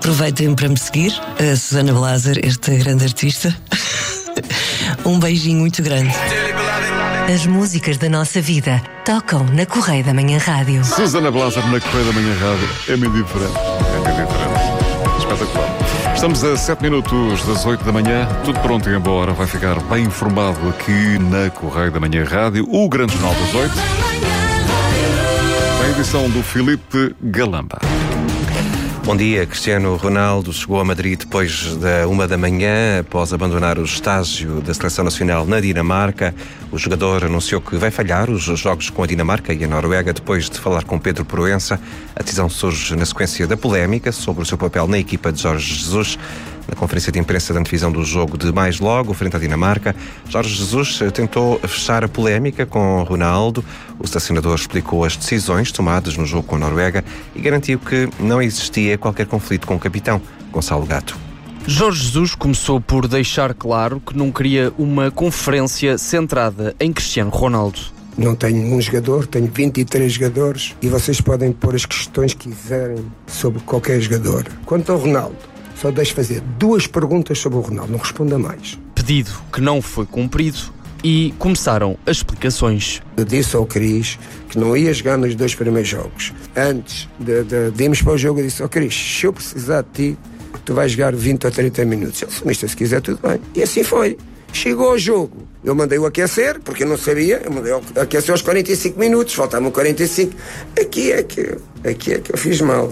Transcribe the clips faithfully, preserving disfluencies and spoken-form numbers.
Aproveitem para me seguir, a Susana Blaser, esta grande artista. Um beijinho muito grande. As músicas da nossa vida tocam na Correia da Manhã Rádio. Susana Blaser na Correia da Manhã Rádio. É meio diferente. É meio diferente. Espetacular. Estamos a sete minutos das oito da manhã. Tudo pronto e embora. Vai ficar bem informado aqui na Correia da Manhã Rádio. O Grande Jornal das oito. A edição do Filipe Galamba. Bom dia. Cristiano Ronaldo chegou a Madrid depois da uma da manhã, após abandonar o estágio da Seleção Nacional na Dinamarca. O jogador anunciou que vai falhar os jogos com a Dinamarca e a Noruega depois de falar com Pedro Proença. A decisão surge na sequência da polémica sobre o seu papel na equipa de Jorge Jesus. Na conferência de imprensa da antevisão do jogo de mais logo, frente à Dinamarca, Jorge Jesus tentou fechar a polémica com Ronaldo. O selecionador explicou as decisões tomadas no jogo com a Noruega e garantiu que não existia qualquer conflito com o capitão, Gonçalo Gato. Jorge Jesus começou por deixar claro que não queria uma conferência centrada em Cristiano Ronaldo. Não tenho um jogador, tenho vinte e três jogadores e vocês podem pôr as questões que quiserem sobre qualquer jogador. Quanto ao Ronaldo, só deixo fazer duas perguntas sobre o Ronaldo, não responda mais. Pedido que não foi cumprido e começaram as explicações. Eu disse ao Cris que não ia jogar nos dois primeiros jogos. Antes de, de, de irmos para o jogo, eu disse ao Cris, se eu precisar de ti, tu vais jogar vinte ou trinta minutos. Ele disse, mister, se quiser tudo bem. E assim foi. Chegou ao jogo, eu mandei-o aquecer, porque eu não sabia, eu mandei-o aquecer aos quarenta e cinco minutos, faltavam quarenta e cinco. Aqui é que, aqui é que eu fiz mal.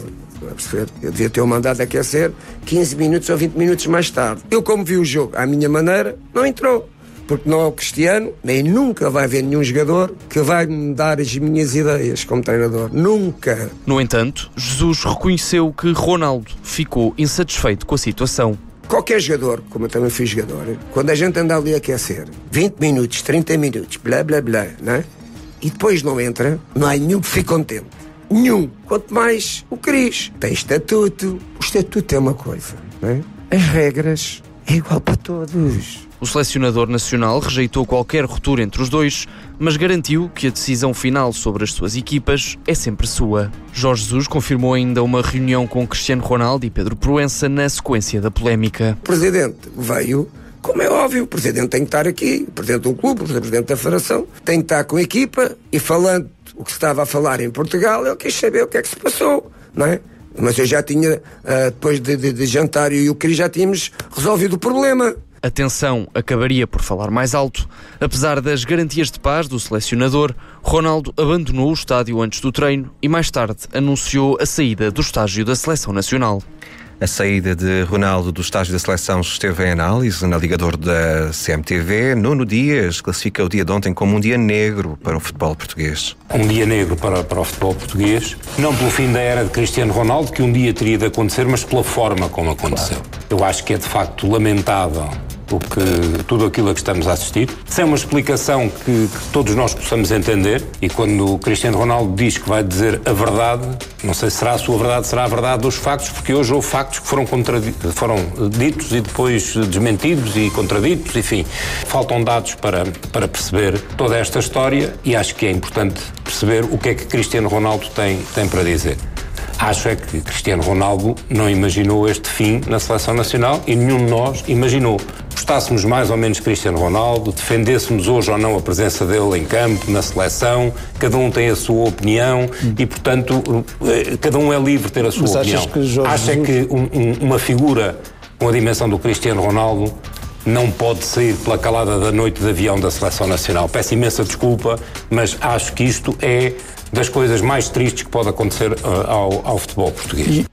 Eu devia ter o mandado aquecer quinze minutos ou vinte minutos mais tarde. Eu, como vi o jogo à minha maneira, não entrou. Porque não é o Cristiano, nem nunca vai haver nenhum jogador que vai me dar as minhas ideias como treinador. Nunca. No entanto, Jesus reconheceu que Ronaldo ficou insatisfeito com a situação. Qualquer jogador, como eu também fui jogador, quando a gente anda ali a aquecer, vinte minutos, trinta minutos, blá blá blá, não é? E depois não entra, não há nenhum que fique contente. Nenhum. Quanto mais o Cris. Tem estatuto. O estatuto é uma coisa, não é? As regras é igual para todos. O selecionador nacional rejeitou qualquer ruptura entre os dois, mas garantiu que a decisão final sobre as suas equipas é sempre sua. Jorge Jesus confirmou ainda uma reunião com Cristiano Ronaldo e Pedro Proença na sequência da polémica. O presidente veio, como é óbvio, o presidente tem que estar aqui, o presidente do clube, o presidente da federação, tem que estar com a equipa e falando o que se estava a falar em Portugal, ele quis saber o que é que se passou, não é? Mas eu já tinha, uh, depois de, de, de jantar, eu e o Cris já tínhamos resolvido o problema. A tensão acabaria por falar mais alto. Apesar das garantias de paz do selecionador, Ronaldo abandonou o estádio antes do treino e mais tarde anunciou a saída do estágio da Seleção Nacional. A saída de Ronaldo do estágio da seleção esteve em análise na Ligador da C M T V. Nuno Dias classifica o dia de ontem como um dia negro para o futebol português. Um dia negro para, para o futebol português, não pelo fim da era de Cristiano Ronaldo, que um dia teria de acontecer, mas pela forma como aconteceu. Eu acho que é de facto lamentável o que, tudo aquilo a que estamos a assistir, sem uma explicação que, que todos nós possamos entender. E quando o Cristiano Ronaldo diz que vai dizer a verdade, não sei se será a sua verdade, será a verdade dos factos, porque hoje houve factos que foram, contradi- foram ditos e depois desmentidos e contraditos, enfim. Faltam dados para, para perceber toda esta história e acho que é importante perceber o que é que Cristiano Ronaldo tem, tem para dizer. Acho é que Cristiano Ronaldo não imaginou este fim na Seleção Nacional e nenhum de nós imaginou. Gostássemos mais ou menos Cristiano Ronaldo, defendêssemos hoje ou não a presença dele em campo, na seleção, cada um tem a sua opinião hum. e, portanto, cada um é livre de ter a sua Mas opinião. Que Acho é que um, um, uma figura com a dimensão do Cristiano Ronaldo não pode sair pela calada da noite de avião da Seleção Nacional. Peço imensa desculpa, mas acho que isto é das coisas mais tristes que pode acontecer uh, ao, ao futebol português.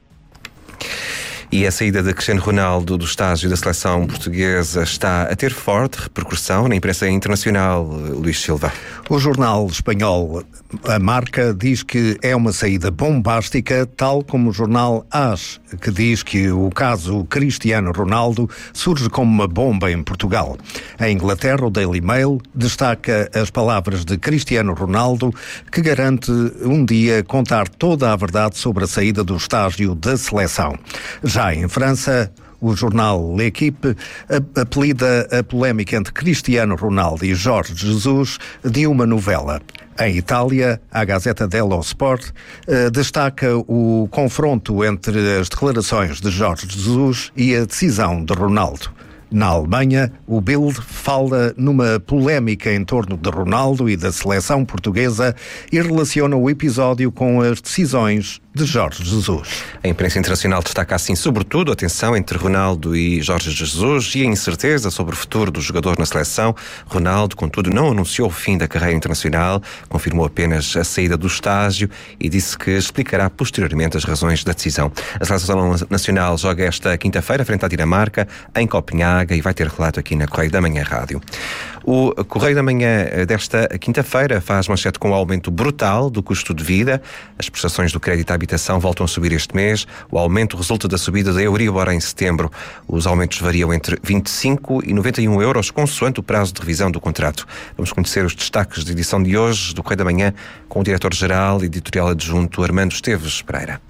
E a saída de Cristiano Ronaldo do estágio da seleção portuguesa está a ter forte repercussão na imprensa internacional, Luís Silva. O jornal espanhol A Marca diz que é uma saída bombástica, tal como o jornal AS, que diz que o caso Cristiano Ronaldo surge como uma bomba em Portugal. Em Inglaterra, o Daily Mail destaca as palavras de Cristiano Ronaldo, que garante um dia contar toda a verdade sobre a saída do estágio da seleção. Já em França, O jornal L'Equipe apelida a polémica entre Cristiano Ronaldo e Jorge Jesus de uma novela. Em Itália, a Gazzetta dello Sport eh, destaca o confronto entre as declarações de Jorge Jesus e a decisão de Ronaldo. Na Alemanha, o Bild fala numa polémica em torno de Ronaldo e da seleção portuguesa e relaciona o episódio com as decisões de Jorge Jesus. A imprensa internacional destaca assim, sobretudo, a tensão entre Ronaldo e Jorge Jesus e a incerteza sobre o futuro do jogador na seleção. Ronaldo, contudo, não anunciou o fim da carreira internacional, confirmou apenas a saída do estágio e disse que explicará posteriormente as razões da decisão. A seleção nacional joga esta quinta-feira frente à Dinamarca, em Copenhague, e vai ter relato aqui na Correio da Manhã Rádio. O Correio da Manhã desta quinta-feira faz manchete com o aumento brutal do custo de vida. As prestações do crédito à habitação voltam a subir este mês. O aumento resulta da subida da Euribor em setembro. Os aumentos variam entre vinte e cinco e noventa e um euros, consoante o prazo de revisão do contrato. Vamos conhecer os destaques da edição de hoje do Correio da Manhã com o diretor-geral e editorial adjunto Armando Esteves Pereira.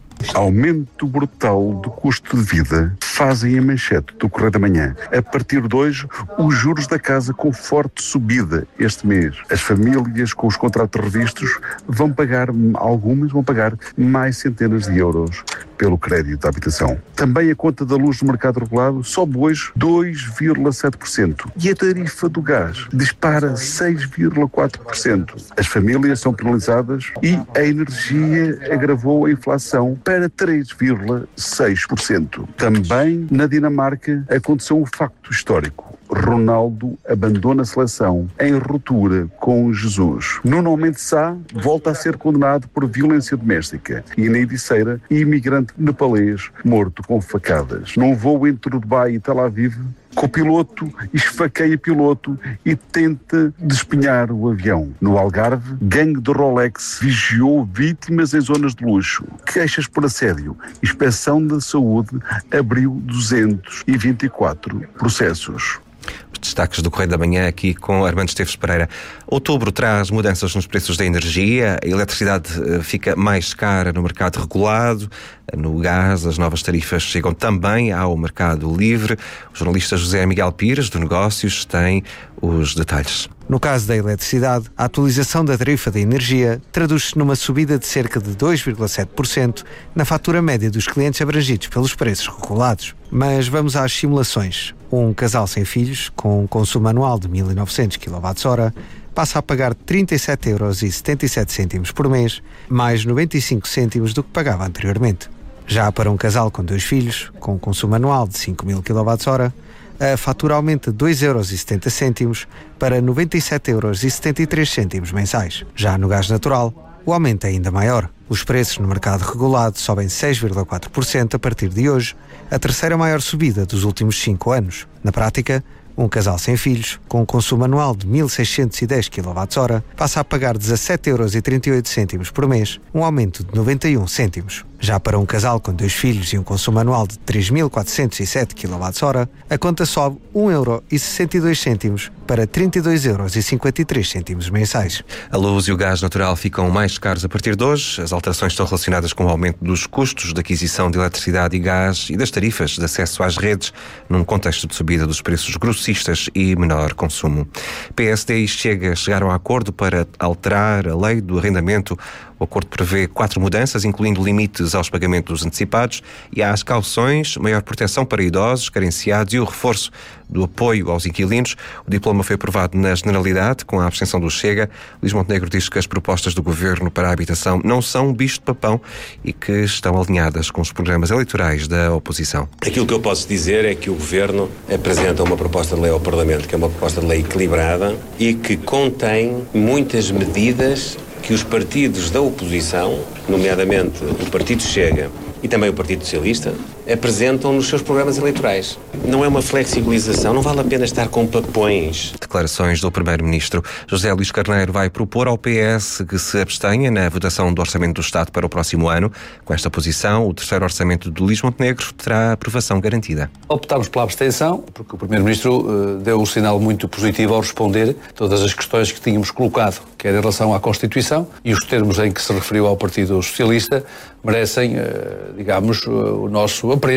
Aumento brutal do custo de vida fazem a manchete do Correio da Manhã. A partir de hoje, os juros da casa com forte subida este mês. As famílias com os contratos revistos vão pagar, algumas vão pagar mais centenas de euros pelo crédito da habitação. Também a conta da luz do mercado regulado sobe hoje dois vírgula sete por cento e a tarifa do gás dispara seis vírgula quatro por cento. As famílias são penalizadas e a energia agravou a inflação para três vírgula seis por cento. Também na Dinamarca aconteceu um facto histórico. Ronaldo abandona a seleção em ruptura com Jesus. Nuno Mendes Sá volta a ser condenado por violência doméstica e na Ediceira, imigrante nepalês morto com facadas. Num voo entre Dubai e Tel Aviv, copiloto esfaqueia piloto e tenta despenhar o avião. No Algarve, gangue de Rolex vigiou vítimas em zonas de luxo. Queixas por assédio. Inspeção da Saúde abriu duzentos e vinte e quatro processos. Os destaques do Correio da Manhã aqui com Armando Esteves Pereira. Outubro traz mudanças nos preços da energia, a eletricidade fica mais cara no mercado regulado, no gás as novas tarifas chegam também ao mercado livre. O jornalista José Miguel Pires, do Negócios, tem os detalhes. No caso da eletricidade, a atualização da tarifa da energia traduz-se numa subida de cerca de dois vírgula sete por cento na fatura média dos clientes abrangidos pelos preços regulados. Mas vamos às simulações. Um casal sem filhos, com um consumo anual de mil e novecentos quilowatt-hora, passa a pagar trinta e sete euros e setenta e sete cêntimos por mês, mais noventa e cinco cêntimos do que pagava anteriormente. Já para um casal com dois filhos, com um consumo anual de cinco mil quilowatt-hora, a fatura aumenta dois euros e setenta cêntimos para noventa e sete euros e setenta e três cêntimos mensais. Já no gás natural, o aumento é ainda maior. Os preços no mercado regulado sobem seis vírgula quatro por cento a partir de hoje, a terceira maior subida dos últimos cinco anos. Na prática, um casal sem filhos, com um consumo anual de mil seiscentos e dez quilowatt-hora, passa a pagar dezassete euros e trinta e oito cêntimos por mês, um aumento de noventa e um cêntimos. Já para um casal com dois filhos e um consumo anual de três mil quatrocentos e sete quilowatt-hora, a conta sobe um euro e sessenta e dois cêntimos para trinta e dois euros e cinquenta e três cêntimos mensais. A luz e o gás natural ficam mais caros a partir de hoje. As alterações estão relacionadas com o aumento dos custos de aquisição de eletricidade e gás e das tarifas de acesso às redes, num contexto de subida dos preços grossistas e menor consumo. P S D e Chega chegaram a acordo para alterar a lei do arrendamento. O acordo prevê quatro mudanças, incluindo limites aos pagamentos antecipados e às cauções, maior proteção para idosos, carenciados e o reforço do apoio aos inquilinos. O diploma foi aprovado na Generalidade, com a abstenção do Chega. Luís Montenegro diz que as propostas do Governo para a habitação não são um bicho de papão e que estão alinhadas com os programas eleitorais da oposição. Aquilo que eu posso dizer é que o Governo apresenta uma proposta de lei ao Parlamento, que é uma proposta de lei equilibrada e que contém muitas medidas que os partidos da oposição, nomeadamente o Partido Chega e também o Partido Socialista, apresentam nos seus programas eleitorais. Não é uma flexibilização, não vale a pena estar com papões. Declarações do Primeiro-Ministro. José Luís Carneiro vai propor ao P S que se abstenha na votação do Orçamento do Estado para o próximo ano. Com esta posição, o terceiro orçamento de Luís Montenegro terá aprovação garantida. Optámos pela abstenção, porque o Primeiro-Ministro uh, deu um sinal muito positivo ao responder todas as questões que tínhamos colocado, quer em relação à Constituição, e os termos em que se referiu ao Partido Socialista merecem, uh, digamos, uh, o nosso apreço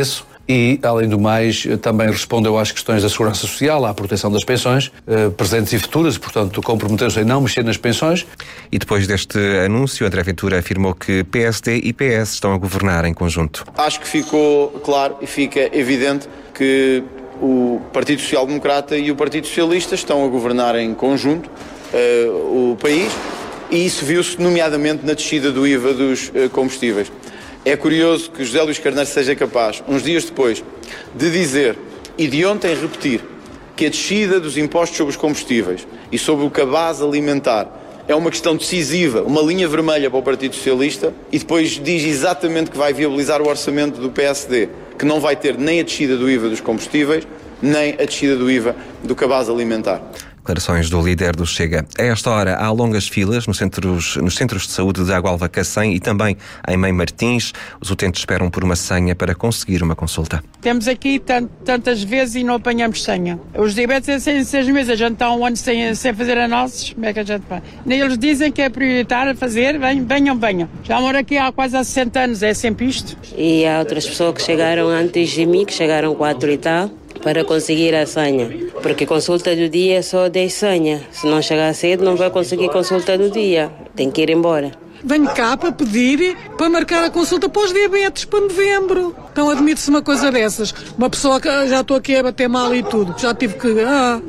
e, além do mais, também respondeu às questões da segurança social, à proteção das pensões, eh, presentes e futuras, portanto, comprometeu-se em não mexer nas pensões. E depois deste anúncio, André Ventura afirmou que P S D e P S estão a governar em conjunto. Acho que ficou claro e fica evidente que o Partido Social Democrata e o Partido Socialista estão a governar em conjunto uh, o país, e isso viu-se nomeadamente na descida do I V A dos uh, combustíveis. É curioso que José Luís Carneiro seja capaz, uns dias depois, de dizer e de ontem repetir que a descida dos impostos sobre os combustíveis e sobre o cabaz alimentar é uma questão decisiva, uma linha vermelha para o Partido Socialista, e depois diz exatamente que vai viabilizar o orçamento do P S D, que não vai ter nem a descida do I V A dos combustíveis, nem a descida do I V A do cabaz alimentar. Declarações do líder do Chega. A esta hora há longas filas nos centros, nos centros de saúde de Água Alva Cacém e também em Mãe Martins. Os utentes esperam por uma senha para conseguir uma consulta. Temos aqui tant, tantas vezes e não apanhamos senha. Os diabetes é seis meses, a gente está um ano sem, sem fazer análises, como é que a gente vai? Nem eles dizem que é prioritário fazer, venham, venham, venham. Já moro aqui há quase há sessenta anos, é sempre isto. E há outras pessoas que chegaram antes de mim, que chegaram quatro e tal, para conseguir a senha, porque consulta do dia é só dez senhas. Se não chegar cedo, não vai conseguir consulta do dia, tem que ir embora. Venho cá para pedir para marcar a consulta para os diabetes para novembro. Então admite-se uma coisa dessas. Uma pessoa que já estou aqui a bater mal e tudo, já tive que... Ah,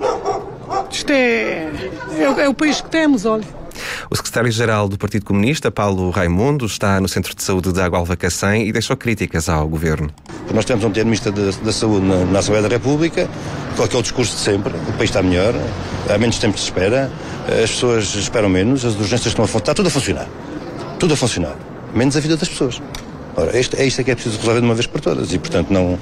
isto é, é, é o país que temos, olha. O secretário-geral do Partido Comunista, Paulo Raimundo, está no Centro de Saúde de Água Alva Cacém e deixou críticas ao Governo. Nós temos um Ministro da Saúde na, na Assembleia da República, com aquele discurso de sempre, o país está melhor, há menos tempo de espera, as pessoas esperam menos, as urgências estão a funcionar, está tudo a funcionar. Tudo a funcionar. Menos a vida das pessoas. Ora, este, é isto que é preciso resolver de uma vez por todas e, portanto, não...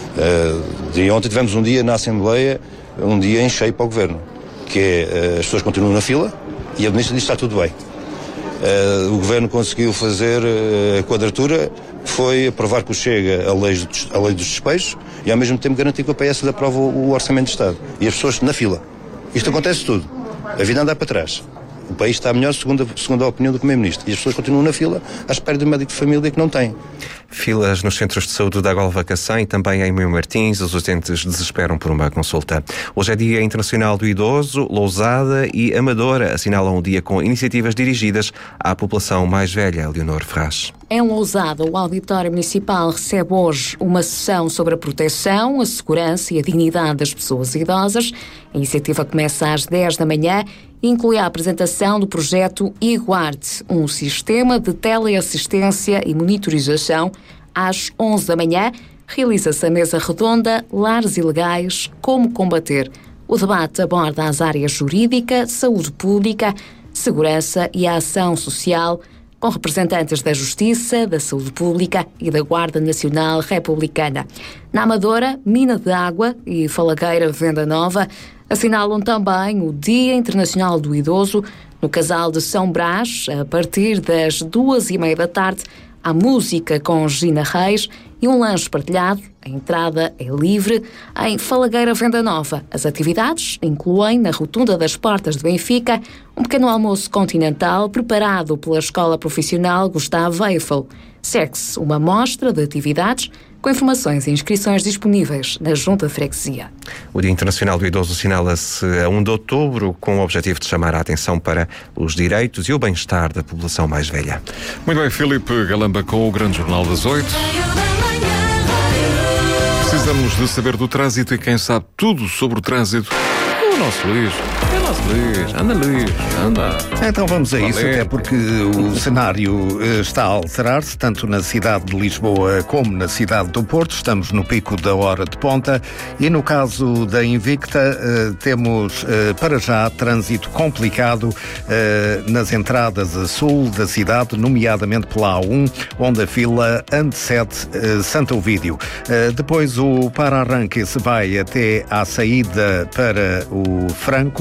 Uh, de ontem tivemos um dia na Assembleia, um dia em cheio para o Governo, que é, uh, as pessoas continuam na fila, e a Ministra diz que está tudo bem. Uh, o Governo conseguiu fazer uh, a quadratura, foi aprovar que o Chega a lei, dos, a lei dos despejos e ao mesmo tempo garantir que o P S aprova o, o Orçamento de Estado. E as pessoas na fila. Isto acontece tudo. A vida anda para trás. O país está melhor segundo a, segundo a opinião do Primeiro-Ministro. E as pessoas continuam na fila à espera do médico de família que não tem. Filas nos centros de saúde da Água Alva Cacém, também em Mãe Martins, os utentes desesperam por uma consulta. Hoje é Dia Internacional do Idoso, Lousada e Amadora assinalam o dia com iniciativas dirigidas à população mais velha. Leonor Ferraz. Em Lousada, o Auditório Municipal recebe hoje uma sessão sobre a proteção, a segurança e a dignidade das pessoas idosas. A iniciativa começa às dez da manhã e inclui a apresentação do projeto eGuarde, um sistema de teleassistência e monitorização. Às onze da manhã, realiza-se a mesa redonda Lares Ilegais, como combater. O debate aborda as áreas jurídica, saúde pública, segurança e a ação social, com representantes da Justiça, da Saúde Pública e da Guarda Nacional Republicana. Na Amadora, Mina de Água e Falagueira Venda Nova assinalam também o Dia Internacional do Idoso. No Casal de São Brás, a partir das duas e meia da tarde, há música com Gina Reis e um lanche partilhado. A entrada é livre. Em Falagueira Venda Nova, as atividades incluem, na Rotunda das Portas de Benfica, um pequeno almoço continental preparado pela Escola Profissional Gustavo Eiffel. Segue-se uma mostra de atividades com informações e inscrições disponíveis na Junta de Freguesia. O Dia Internacional do Idoso assinala-se a um de outubro com o objetivo de chamar a atenção para os direitos e o bem-estar da população mais velha. Muito bem, Filipe Galamba com o Grande Jornal das Oito. Precisamos de saber do trânsito e quem sabe tudo sobre o trânsito é o nosso Luís. É o nosso Luís. Anda, Luís. Anda. Então vamos a isso, até porque o cenário está a alterar-se, tanto na cidade de Lisboa como na cidade do Porto. Estamos no pico da hora de ponta e no caso da Invicta temos para já trânsito complicado nas entradas a sul da cidade, nomeadamente pela A um, onde a fila antecede Santo Ovídio. Depois o para-arranque se vai até à saída para o Francos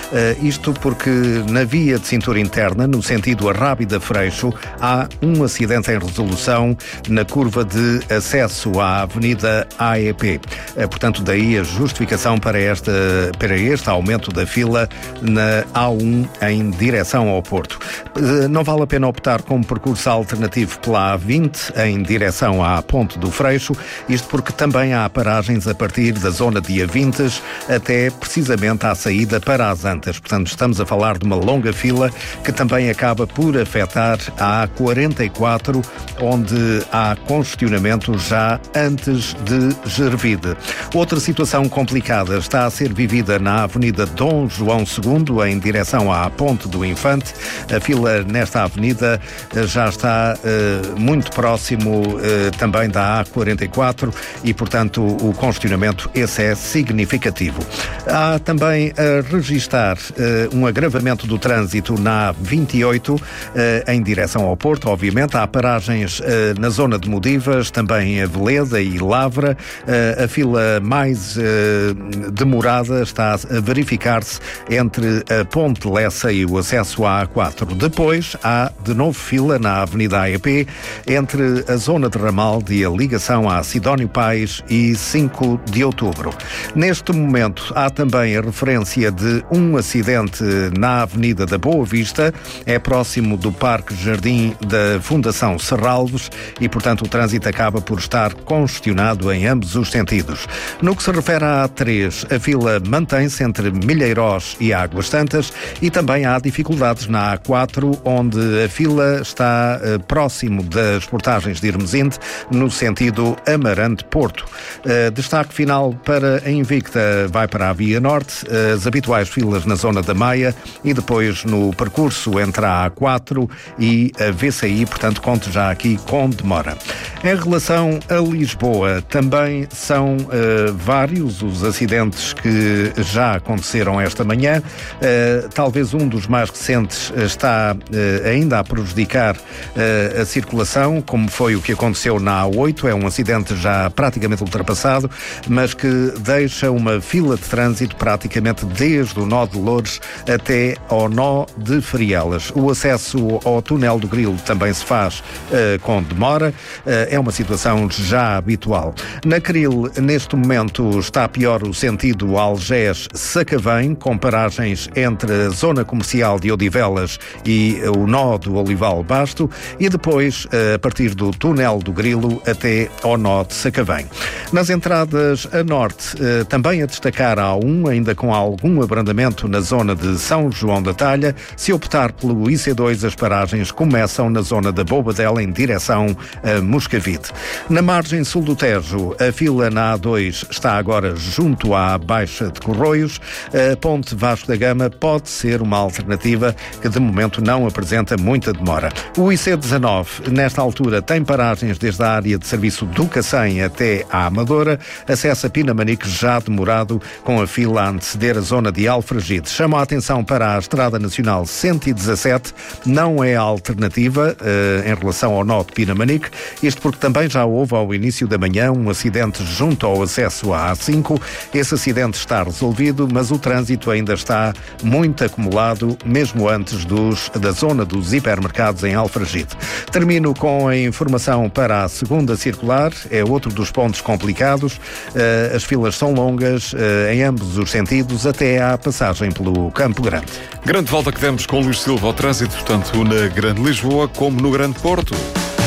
Isto porque na via de cintura interna, no sentido Arrábida-Freixo, há um acidente em resolução na curva de acesso à Avenida A E P. Portanto, daí a justificação para, esta, para este aumento da fila na A um em direção ao Porto. Não vale a pena optar como percurso alternativo pela A vinte em direção à Ponte do Freixo, isto porque também há paragens a partir da zona de Avintes até precisamente à saída para as Antas. Portanto, estamos a falar de uma longa fila que também acaba por afetar a A quarenta e quatro, onde há congestionamento já antes de Gervide. Outra situação complicada está a ser vivida na Avenida Dom João segundo, em direção à Ponte do Infante. A fila nesta avenida já está uh, muito próximo uh, também da A quarenta e quatro e, portanto, o congestionamento esse é significativo. Há também a registar uh, um agravamento do trânsito na A vinte e oito, uh, em direção ao Porto, obviamente. Há paragens uh, na zona de Modivas, também em Aveleda e Lavra. Uh, a fila mais uh, demorada está a verificar-se entre a Ponte de Lessa e o acesso à A quatro. Depois há de novo fila na Avenida A E P, entre a zona de Ramalde e a ligação a Sidónio Pais e cinco de outubro. Neste momento há também a referência de um acidente na Avenida da Boa Vista, é próximo do Parque Jardim da Fundação Serralves e, portanto, o trânsito acaba por estar congestionado em ambos os sentidos. No que se refere à A três, a fila mantém-se entre Milheirós e Águas Santas e também há dificuldades na A quatro, onde a fila está uh, próximo das portagens de Irmesinde, no sentido Amarante-Porto. Uh, destaque final para a Invicta vai para a Via Norte, uh, as habituais filas na zona da Maia e depois no percurso entre a A quatro e a V C I, portanto, conto já aqui com demora. Em relação a Lisboa, também são uh, vários os acidentes que já aconteceram esta manhã. Uh, talvez um dos mais recentes está uh, ainda a prejudicar uh, a circulação, como foi o que aconteceu na A oito. É um acidente já praticamente ultrapassado, mas que deixa uma fila de trânsito praticamente desde o nó de Loures até ao nó de Frielas. O acesso ao túnel do Grilo também se faz uh, com demora. Uh, é uma situação já habitual. Na Cril, neste momento, está pior o sentido Algés-Sacavém, com paragens entre a zona comercial de Odivelas e o nó do Olival Basto, e depois, a partir do túnel do Grilo até ao nó de Sacavém. Nas entradas a norte, também a destacar a A um, ainda com algum abrandamento na zona de São João da Talha. Se optar pelo I C dois, as paragens começam na zona da Bobadela em direção a Moscavide. Na margem sul do Tejo, a fila na A dois está agora junto à Baixa de Corroios. A Ponte Vasco da Gama pode ser uma alternativa que de momento não apresenta muita demora. O I C dezanove, nesta altura, tem paragens desde a área de serviço do Cacém até à Amadora. Acesso a Pinamanique já demorado, com a fila a anteceder a zona de Alfragide. Chama a atenção para a Estrada Nacional cento e dezassete, não é a alternativa uh, em relação ao nó de Pinamanique, isto porque também já houve ao início da manhã um acidente junto ao acesso à A cinco. Esse acidente está resolvido, mas o trânsito ainda está muito acumulado, mesmo antes dos, da zona dos hipermercados em Alfragide. Termino com a informação para a segunda circular, é outro dos pontos complicados. Uh, as filas são longas uh, em ambos os sentidos, até à passagem pelo Campo Grande. Grande volta que demos com Luís Silva ao trânsito, tanto na Grande Lisboa como no Grande Porto.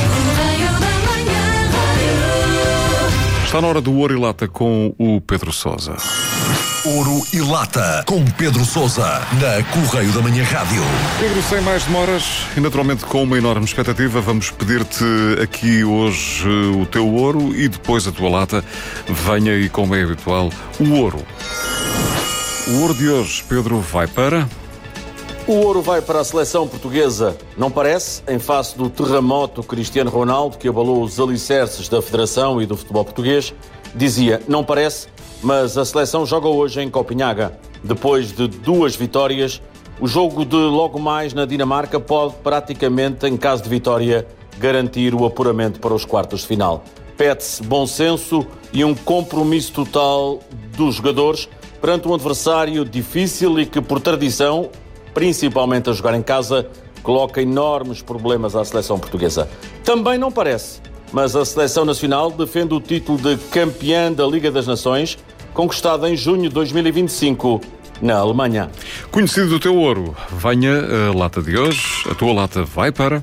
Está na hora do Ouro e Lata com o Pedro Sousa. Ouro e Lata, com Pedro Sousa, na Correio da Manhã Rádio. Pedro, sem mais demoras e naturalmente com uma enorme expectativa, vamos pedir-te aqui hoje o teu ouro e depois a tua lata. Venha e, como é habitual, o ouro. O ouro de hoje, Pedro, vai para... O ouro vai para a seleção portuguesa. Não parece? Em face do terremoto Cristiano Ronaldo, que abalou os alicerces da Federação e do futebol português, dizia, não parece, mas a seleção joga hoje em Copenhaga. Depois de duas vitórias, o jogo de logo mais na Dinamarca pode praticamente, em caso de vitória, garantir o apuramento para os quartos de final. Pede-se bom senso e um compromisso total dos jogadores perante um adversário difícil e que, por tradição, principalmente a jogar em casa, coloca enormes problemas à seleção portuguesa. Também não parece, mas a seleção nacional defende o título de campeã da Liga das Nações, conquistado em junho de dois mil e vinte e cinco, na Alemanha. Conhecido do teu ouro, venha a lata de hoje. A tua lata vai para...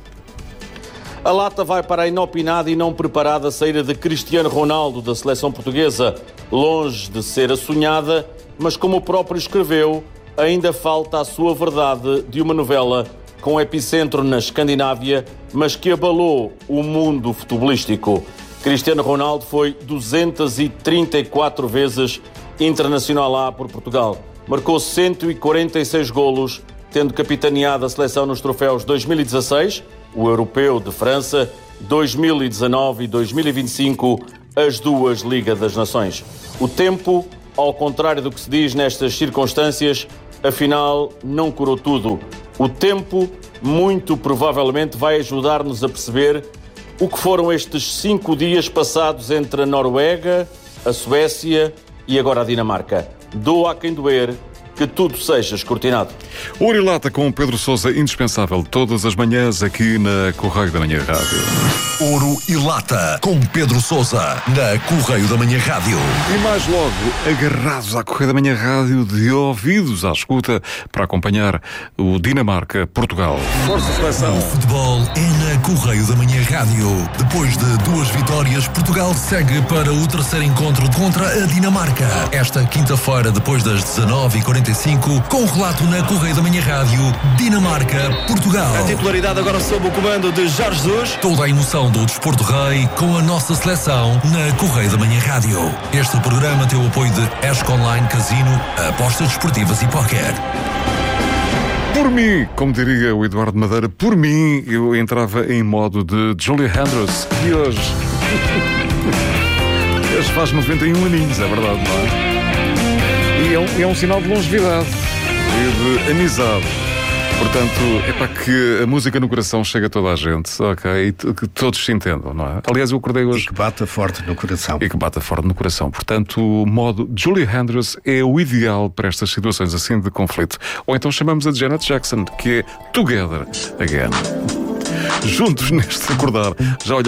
A lata vai para a inopinada e não preparada saída de Cristiano Ronaldo da seleção portuguesa. Longe de ser a sonhada, mas como o próprio escreveu, ainda falta a sua verdade de uma novela com epicentro na Escandinávia, mas que abalou o mundo futebolístico. Cristiano Ronaldo foi duzentas e trinta e quatro vezes internacional A por Portugal. Marcou cento e quarenta e seis golos, tendo capitaneado a seleção nos troféus dois mil e dezasseis, o Europeu de França, dois mil e dezanove e dois mil e vinte e cinco, as duas Ligas das Nações. O tempo, ao contrário do que se diz nestas circunstâncias, afinal não curou tudo. O tempo, muito provavelmente, vai ajudar-nos a perceber o que foram estes cinco dias passados entre a Noruega, a Suécia e agora a Dinamarca. Doa a quem doer, que tudo seja escrutinado. Ouro e Lata com Pedro Sousa, indispensável todas as manhãs aqui na Correio da Manhã Rádio. Ouro e Lata com Pedro Sousa na Correio da Manhã Rádio. E mais logo, agarrados à Correio da Manhã Rádio, de ouvidos à escuta, para acompanhar o Dinamarca-Portugal. Força seleção! O futebol é na Correio da Manhã Rádio. Depois de duas vitórias, Portugal segue para o terceiro encontro contra a Dinamarca. Esta quinta-feira, depois das dezanove e quarenta e cinco, com o relato na Correio da Manhã Rádio, Dinamarca-Portugal. A titularidade agora sob o comando de Jorge Jesus. Toda a emoção do Desporto Rei com a nossa seleção na Correio da Manhã Rádio. Este programa tem o apoio de Esco Online Casino, apostas desportivas e póquer. Por mim, como diria o Eduardo Madeira, por mim eu entrava em modo de Julie Andrews, que hoje, hoje faz noventa e um aninhos, é verdade, não é? E é um, é um sinal de longevidade e de amizade. Portanto, é para que a música no coração chegue a toda a gente, ok? E que todos se entendam, não é? Aliás, eu acordei hoje... E que bata forte no coração. E que bata forte no coração. Portanto, o modo Julie Andrews é o ideal para estas situações assim de conflito. Ou então chamamos a Janet Jackson, que é Together Again. Juntos neste acordar. Já olhamos